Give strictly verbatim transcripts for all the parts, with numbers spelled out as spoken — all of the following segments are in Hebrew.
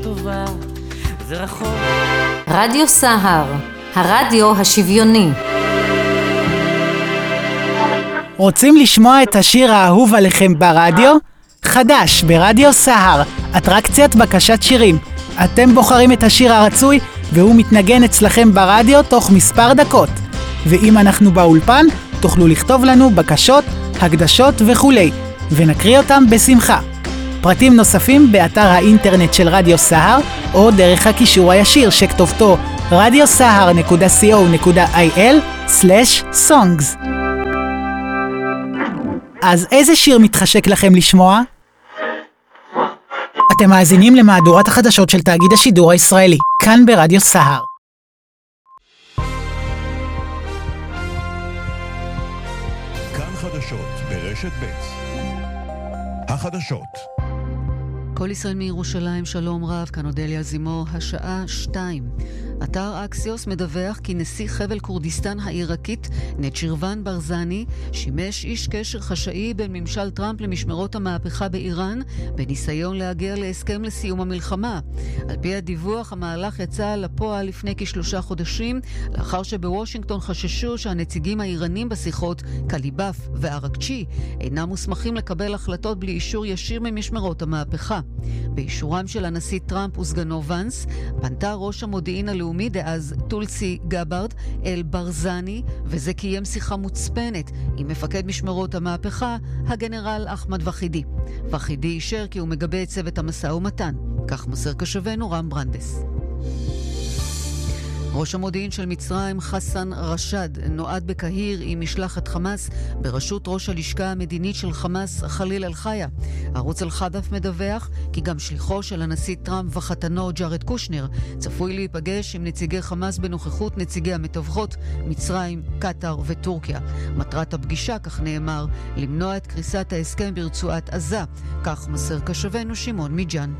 טובה, זה רחוק. רדיו סהר, הרדיו השוויוני. רוצים לשמוע את השיר האהוב עליכם ברדיו? חדש ברדיו סהר, אטרקציית בקשת שירים. אתם בוחרים את השיר הרצוי והוא מתנגן אצלכם ברדיו תוך מספר דקות. ואם אנחנו באולפן, תוכלו לכתוב לנו בקשות, הקדשות וכולי, ונקריא אותם בשמחה. פרטים נוספים באתר האינטרנט של רדיו סהר, או דרך הקישור הישיר שכתובתו רדיו סהר נקודה סי או נקודה איי אל סלש סונגס. אז איזה שיר מתחשק לכם לשמוע? אתם מאזינים למהדורת החדשות של תאגיד השידור הישראלי, כאן ברדיו סהר. כאן חדשות ברשת ב'. החדשות. כל ישראל מירושלים, שלום רב, כאן אודליה זימור, השעה שתיים. אתר אקסיוס מדווח כי נשיא חבל כורדיסטן העיראקית, נצ'ירוון ברזני, שימש איש קשר חשאי בין ממשל טראמפ למשמרות המהפכה באיראן, בניסיון להגיע להסכם לסיום המלחמה. על פי הדיווח, המהלך יצא לפועל לפני כשלושה חודשים, לאחר שבוושינגטון חששו שהנציגים האיראנים בשיחות, קליבאף וארקצ'י, אינם מוסמכים לקבל החלטות בלי אישור ישיר ממשמרות המהפכה. באישורם של הנשיא טראמפ וסגנו ונס, פנתה ראש המודיעין הלאומי דאז טולסי גאברד אל ברזני, וזה קיים שיחה מוצפנת עם מפקד משמרות המהפכה, הגנרל אחמד וחידי. וחידי אישר כי הוא מגבה את צוות המשא ומתן. כך מוסר קשבנו רם ברנדס. ראש המודיעין של מצרים חסן רשד נועד בקהיר עם משלחת חמאס בראשות ראש הלשכה המדינית של חמאס חליל אל-חיה. ערוץ אל-חדף מדווח כי גם שליחו של הנשיא טראמפ וחתנו ג'ארד קושנר צפוי להיפגש עם נציגי חמאס בנוכחות נציגי המתווכות מצרים, קטר וטורקיה. מטרת הפגישה, כך נאמר, למנוע את קריסת ההסכם ברצועת עזה. כך מסר קשבנו שמעון מיג'אן.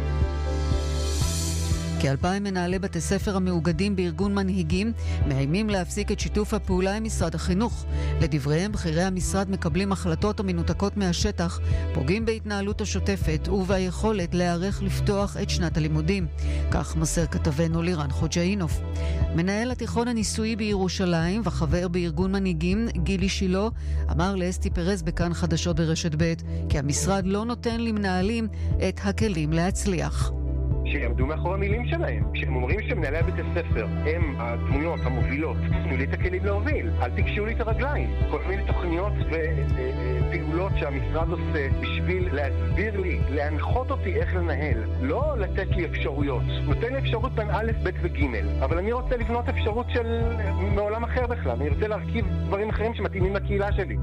כאלפיים מנהלי בתי ספר המאוגדים בארגון מנהיגים מאיימים להפסיק את שיתוף הפעולה עם משרד החינוך. לדבריהם, בכירי המשרד מקבלים החלטות המנותקות מהשטח, פוגעים בהתנהלות השוטפת וביכולת להיערך לפתוח את שנת הלימודים. כך מסר כתבנו לירן חוג'אינוף. מנהל התיכון הניסויי בירושלים וחבר בארגון מנהיגים, גילי שילו, אמר לאסתי פרז בכאן חדשות ברשת ב' כי המשרד לא נותן למנהלים את הכלים להצליח. שיעמדו מאחורי המילים שלהם. כשהם אומרים שמנהלי בית הספר הם הדמויות המובילות, תנו לי את הכלים להוביל, אל תקשו לי את הרגליים. כל מיני תוכניות ופעולות שהמשרד עושה בשביל להסביר לי, להנחות אותי איך לנהל, לא לתת לי אפשרויות. נותן לי אפשרות בין א', ב' וג', אבל אני רוצה לבנות אפשרות של מעולם אחר בכלל. אני רוצה להרכיב דברים אחרים שמתאימים לקהילה שלי.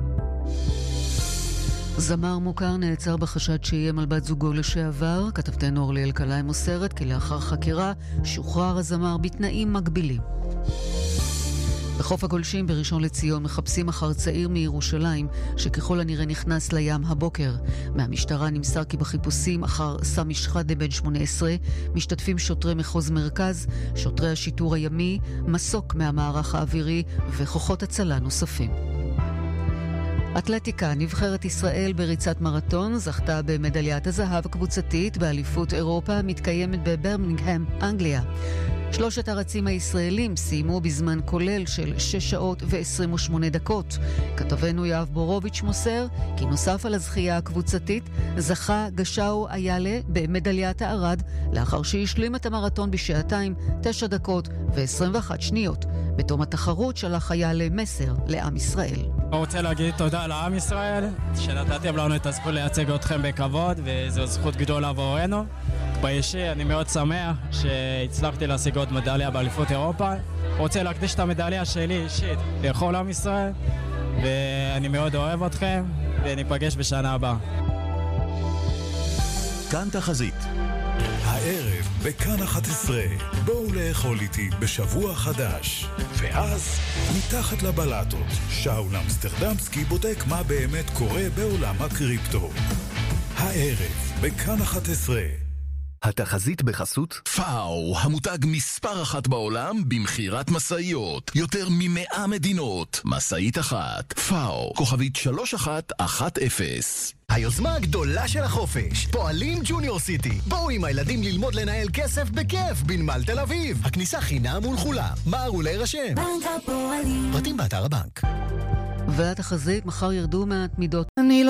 זמר מוכר נעצר בחשד שאיים על בת זוגו לשעבר. כתבתנו אורלי אלקלעי מוסרת כי לאחר חקירה שוחרר הזמר בתנאים מגבילים. בחוף הגולשים בראשון לציון מחפשים אחר צעיר מירושלים שככל הנראה נכנס לים הבוקר. מהמשטרה נמסר כי בחיפושים אחר סמי שחאדה בן שמונה עשרה משתתפים שוטרי מחוז מרכז, שוטרי השיטור הימי, מסוק מהמערך האווירי וכוחות הצלה נוספים. אתלטיקה, נבחרת ישראל בריצת מרתון זכתה במדליית הזהב הקבוצתית באליפות אירופה המתקיימת בברמינגהם, אנגליה. שלושת הרצים הישראלים סיימו בזמן כולל של שש שעות ועשרים ושמונה דקות. כתבנו יאב בורוביץ' מוסר כי נוסף על הזכייה הקבוצתית זכה גשאו איילה במדליית הארד לאחר שהשלים את המרתון בשעתיים, תשע דקות ועשרים ואחת שניות. בתום התחרות שלח איילה מסר לעם ישראל. אני רוצה להגיד תודה לעם ישראל שנתתם לנו את הזכות לייצג אתכם בכבוד, וזו זכות גדולה עבורנו. באישי אני מאוד שמח שהצלחתי להשיג עוד מדליה באליפות אירופה. רוצה להקדיש את המדליה שלי אישית לכל עם ישראל, ואני מאוד אוהב אתכם וניפגש בשנה הבאה. כאן תחזית. הערב בכאן אחת עשרה, בואו לאכול איתי בשבוע חדש. ואז מתחת לבלטות, שאול אמסטרדמסקי בודק מה באמת קורה בעולם הקריפטו. הערב בכאן אחת עשרה. התחזית בחסות פאו, המותג מספר אחת בעולם במחירת מסעיות. יותר ממאה מדינות. מסעית אחת. פאו, כוכבית שלוש אחת אחת אפס. היוזמה הגדולה של החופש, פועלים ג'וניור סיטי. בואו עם הילדים ללמוד לנהל כסף בכיף בנמל תל אביב. הכניסה חינם ולכולם. מהרו להירשם. בנק הפועלים. פרטים באתר הבנק. והתחזית, מחר ירדו מעט מידות. אני לא